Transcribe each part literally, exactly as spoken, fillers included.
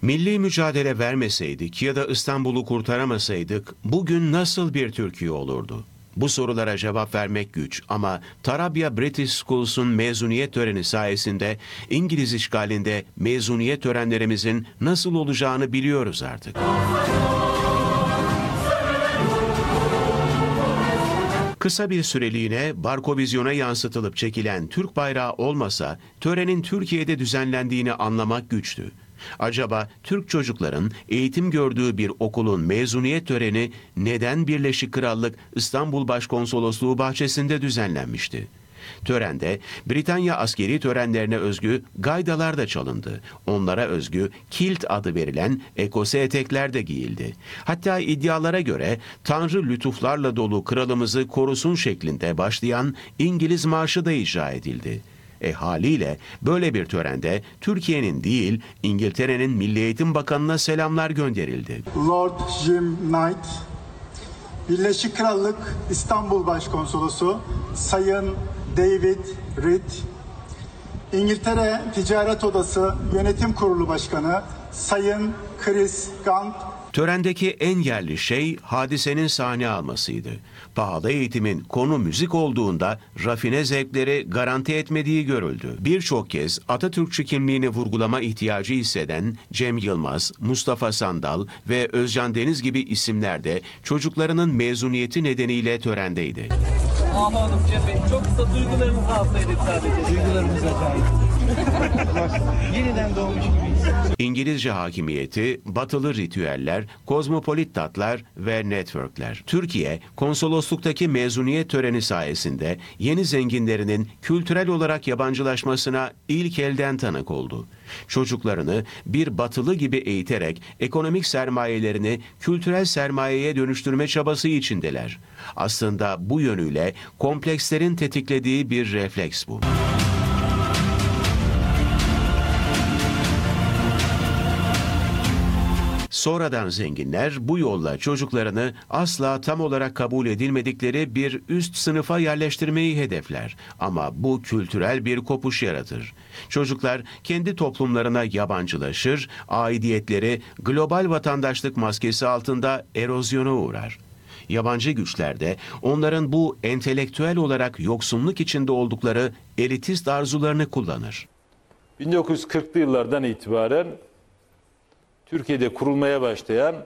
Milli mücadele vermeseydik ya da İstanbul'u kurtaramasaydık bugün nasıl bir Türkiye olurdu? Bu sorulara cevap vermek güç ama Tarabya British Schools'un mezuniyet töreni sayesinde İngiliz işgalinde mezuniyet törenlerimizin nasıl olacağını biliyoruz artık. Kısa bir süreliğine Barkovizyon'a yansıtılıp çekilen Türk bayrağı olmasa törenin Türkiye'de düzenlendiğini anlamak güçtü. Acaba Türk çocukların eğitim gördüğü bir okulun mezuniyet töreni neden Birleşik Krallık İstanbul Başkonsolosluğu bahçesinde düzenlenmişti? Törende Britanya askeri törenlerine özgü gaydalar da çalındı. Onlara özgü kilt adı verilen ekose etekler de giyildi. Hatta iddialara göre Tanrı lütuflarla dolu kralımızı korusun şeklinde başlayan İngiliz marşı da icra edildi. E haliyle böyle bir törende Türkiye'nin değil İngiltere'nin Milli Eğitim Bakanı'na selamlar gönderildi. Lord Jim Knight, Birleşik Krallık İstanbul Başkonsolosu Sayın David Reed, İngiltere Ticaret Odası Yönetim Kurulu Başkanı Sayın Chris Gant. Törendeki en yerli şey hadisenin sahne almasıydı. Pahalı eğitimin konu müzik olduğunda rafine zevkleri garanti etmediği görüldü. Birçok kez Atatürkçü kimliğini vurgulama ihtiyacı hisseden Cem Yılmaz, Mustafa Sandal ve Özcan Deniz gibi isimler de çocuklarının mezuniyeti nedeniyle törendeydi. Aman Hanım, Cem Bey, çok kısa duygularınızı alsaydık sadece. Duygularımız acayip. Yeniden doğmuş gibiyiz. İngilizce hakimiyeti, batılı ritüeller, kozmopolit tatlar ve networkler. Türkiye, konsolosluktaki mezuniyet töreni sayesinde yeni zenginlerinin kültürel olarak yabancılaşmasına ilk elden tanık oldu. Çocuklarını bir batılı gibi eğiterek ekonomik sermayelerini kültürel sermayeye dönüştürme çabası içindeler. Aslında bu yönüyle komplekslerin tetiklediği bir refleks bu. Sonradan zenginler bu yolla çocuklarını asla tam olarak kabul edilmedikleri bir üst sınıfa yerleştirmeyi hedefler. Ama bu kültürel bir kopuş yaratır. Çocuklar kendi toplumlarına yabancılaşır, aidiyetleri global vatandaşlık maskesi altında erozyona uğrar. Yabancı güçler de onların bu entelektüel olarak yoksunluk içinde oldukları elitist arzularını kullanır. bin dokuz yüz kırklı yıllardan itibaren Türkiye'de kurulmaya başlayan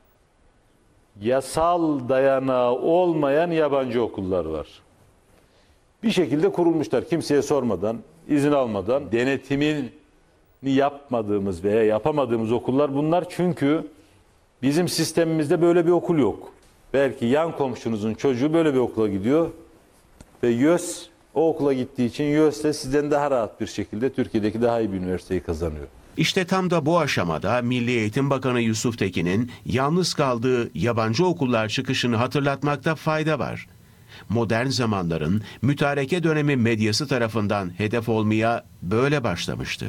yasal dayanağı olmayan yabancı okullar var. Bir şekilde kurulmuşlar kimseye sormadan, izin almadan, denetimini yapmadığımız veya yapamadığımız okullar bunlar çünkü bizim sistemimizde böyle bir okul yok. Belki yan komşunuzun çocuğu böyle bir okula gidiyor ve YÖS o okula gittiği için YÖS de sizden daha rahat bir şekilde Türkiye'deki daha iyi bir üniversiteyi kazanıyor. İşte tam da bu aşamada Milli Eğitim Bakanı Yusuf Tekin'in yalnız kaldığı yabancı okullar çıkışını hatırlatmakta fayda var. Modern zamanların mütareke dönemi medyası tarafından hedef olmaya böyle başlamıştı.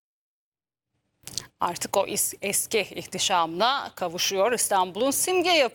Artık o eski ihtişamına kavuşuyor. İstanbul'un simge yapı